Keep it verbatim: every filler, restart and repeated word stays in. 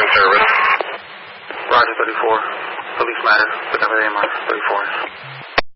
service. Roger, thirty-four. Police matter. Pick up at A M R, thirty-four.